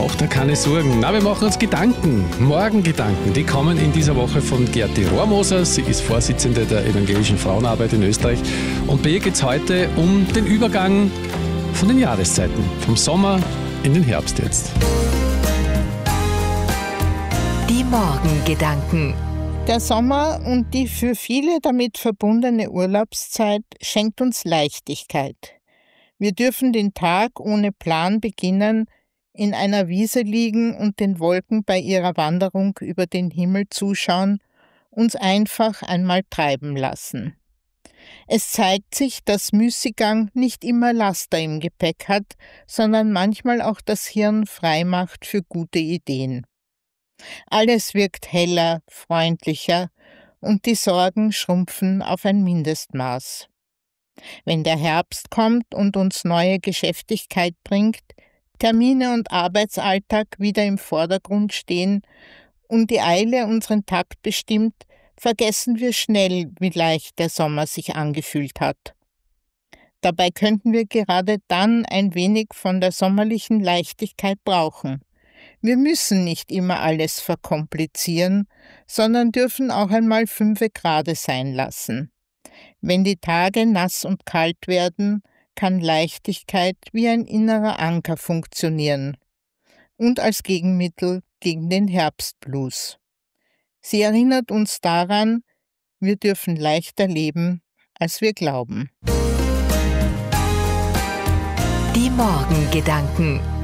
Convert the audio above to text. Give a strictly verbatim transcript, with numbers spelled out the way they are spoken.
macht er keine Sorgen. Na, wir machen uns Gedanken, Morgengedanken. Die kommen in dieser Woche von Gerti Rohrmoser. Sie ist Vorsitzende der Evangelischen Frauenarbeit in Österreich. Und bei ihr geht es heute um den Übergang von den Jahreszeiten, vom Sommer in den Herbst jetzt. Die Morgengedanken. Der Sommer und die für viele damit verbundene Urlaubszeit schenkt uns Leichtigkeit. Wir dürfen den Tag ohne Plan beginnen, in einer Wiese liegen und den Wolken bei ihrer Wanderung über den Himmel zuschauen, uns einfach einmal treiben lassen. Es zeigt sich, dass Müßiggang nicht immer Laster im Gepäck hat, sondern manchmal auch das Hirn frei macht für gute Ideen. Alles wirkt heller, freundlicher und die Sorgen schrumpfen auf ein Mindestmaß. Wenn der Herbst kommt und uns neue Geschäftigkeit bringt, Termine und Arbeitsalltag wieder im Vordergrund stehen und die Eile unseren Takt bestimmt, vergessen wir schnell, wie leicht der Sommer sich angefühlt hat. Dabei könnten wir gerade dann ein wenig von der sommerlichen Leichtigkeit brauchen. Wir müssen nicht immer alles verkomplizieren, sondern dürfen auch einmal fünfe gerade sein lassen. Wenn die Tage nass und kalt werden, kann Leichtigkeit wie ein innerer Anker funktionieren und als Gegenmittel gegen den Herbstblues. Sie erinnert uns daran, wir dürfen leichter leben, als wir glauben. Die Morgengedanken.